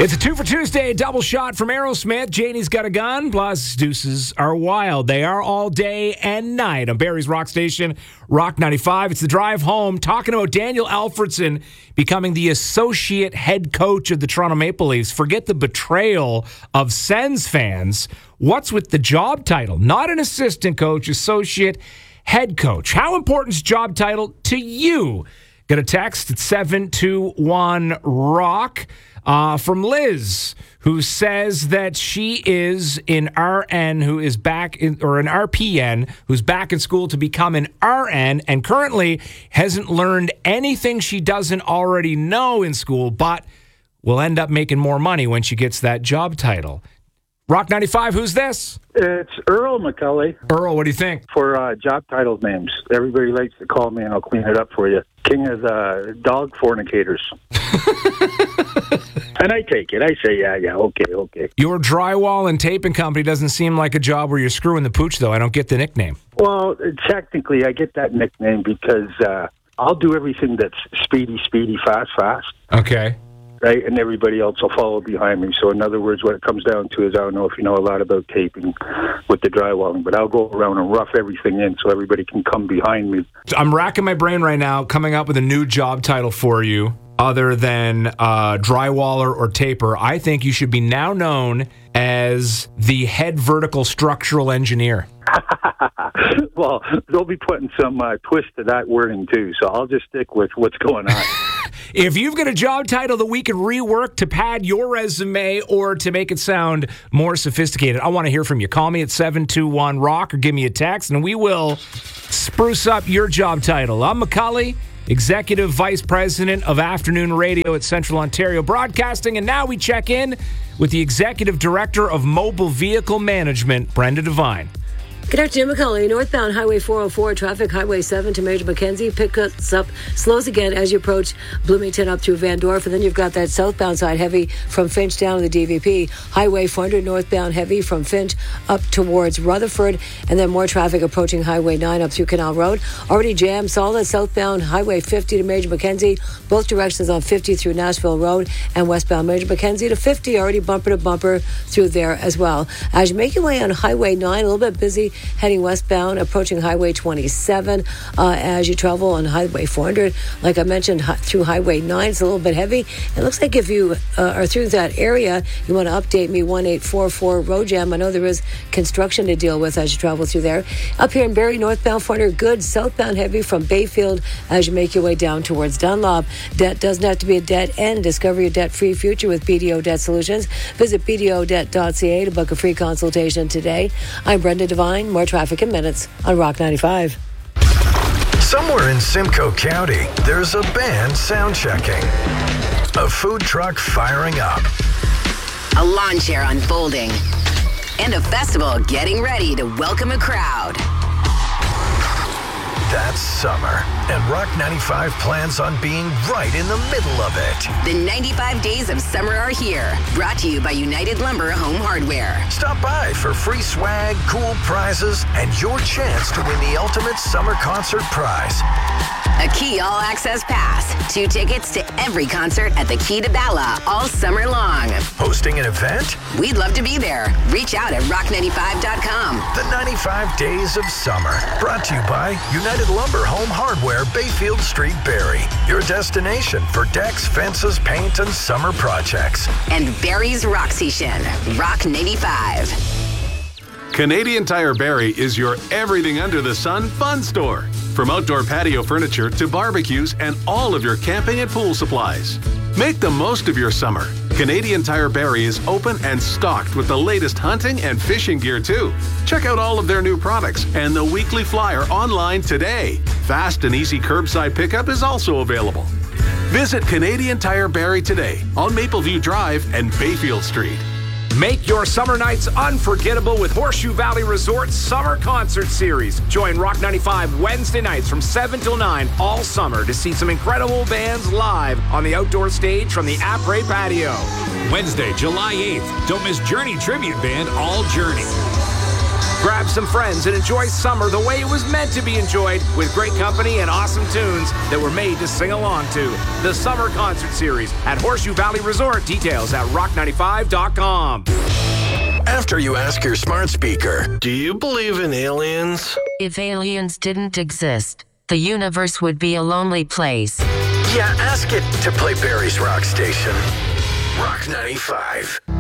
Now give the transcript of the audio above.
It's a 2 for Tuesday double shot from Aerosmith. Janie's got a gun. Blas Deuces are wild. They are all day and night on Barrie's Rock Station, Rock 95. It's the drive home talking about Daniel Alfredsson becoming the associate head coach of the Toronto Maple Leafs. Forget the betrayal of Sens fans. What's with the job title? Not an assistant coach, associate head coach. How important is job title to you? Get a text at 721-ROCK. From Liz, who says that she is an RN who is back in, or an RPN who's back in school to become an RN and currently hasn't learned anything she doesn't already know in school, but will end up making more money when she gets that job title. Rock 95, who's this? It's Earl McCully. Earl, what do you think? For job titles names, everybody likes to call me and I'll clean it up for you. King of dog fornicators. And I take it. I say, yeah, okay. Your drywall and taping company doesn't seem like a job where you're screwing the pooch, though. I don't get the nickname. Well, technically, I get that nickname because I'll do everything that's speedy, fast. Okay. Right, and everybody else will follow behind me. So in other words, what it comes down to is I don't know if you know a lot about taping with the drywalling, but I'll go around and rough everything in so everybody can come behind me. I'm racking my brain right now, coming up with a new job title for you other than drywaller or taper. I think you should be now known as the head vertical structural engineer. Well, they'll be putting some twist to that wording too, so I'll just stick with what's going on. If you've got a job title that we can rework to pad your resume or to make it sound more sophisticated, I want to hear from you. Call me at 721-ROCK or give me a text, and we will spruce up your job title. I'm McCully, Executive Vice President of Afternoon Radio at Central Ontario Broadcasting, and now we check in with the Executive Director of Mobile Vehicle Management, Brenda Devine. Good afternoon, McCully. Northbound Highway 404, traffic Highway 7 to Major Mackenzie. Picks up, slows again as you approach Bloomington up through Van Dorp. And then you've got that southbound side heavy from Finch down to the DVP. Highway 400 northbound heavy from Finch up towards Rutherford. And then more traffic approaching Highway 9 up through Canal Road. Already jammed, solid southbound Highway 50 to Major Mackenzie. Both directions on 50 through Nashville Road and westbound Major Mackenzie to 50. Already bumper to bumper through there as well. As you make your way on Highway 9, a little bit busy heading westbound, approaching Highway 27 as you travel on Highway 400. Like I mentioned, through Highway 9, it's a little bit heavy. It looks like if you are through that area, you want to update me, 1844 road jam. I know there is construction to deal with as you travel through there. Up here in Barrie, northbound 400, good. Southbound heavy from Bayfield as you make your way down towards Dunlop. Debt doesn't have to be a debt end. Discover your debt-free future with BDO Debt Solutions. Visit bdodebt.ca to book a free consultation today. I'm Brenda Devine. More traffic in minutes on Rock 95. Somewhere in Simcoe County, there's a band sound checking, a food truck firing up, a lawn chair unfolding, and a festival getting ready to welcome a crowd. That's summer, and Rock 95 plans on being right in the middle of it. The 95 days of summer are here, brought to you by United Lumber Home Hardware. Stop by for free swag, cool prizes, and your chance to win the ultimate summer concert prize. A Key All-Access Pass. 2 tickets to every concert at the Key to Bala all summer long. Hosting an event? We'd love to be there. Reach out at rock95.com. The 95 Days of Summer. Brought to you by United Lumber Home Hardware, Bayfield Street, Barrie. Your destination for decks, fences, paint, and summer projects. And Barrie's Rock Station. Rock 95. Canadian Tire Barrie is your everything under the sun fun store. From outdoor patio furniture to barbecues and all of your camping and pool supplies. Make the most of your summer. Canadian Tire Barrie is open and stocked with the latest hunting and fishing gear too. Check out all of their new products and the weekly flyer online today. Fast and easy curbside pickup is also available. Visit Canadian Tire Barrie today on Mapleview Drive and Bayfield Street. Make your summer nights unforgettable with Horseshoe Valley Resort's Summer Concert Series. Join Rock 95 Wednesday nights from 7 till 9 all summer to see some incredible bands live on the outdoor stage from the Après Patio. Wednesday, July 8th. Don't miss Journey Tribute Band, All Journey. Grab some friends and enjoy summer the way it was meant to be enjoyed, with great company and awesome tunes that were made to sing along to. The Summer Concert Series at Horseshoe Valley Resort. Details at rock95.com. After you ask your smart speaker, do you believe in aliens? If aliens didn't exist, the universe would be a lonely place. Yeah, ask it to play Barry's Rock Station. Rock 95.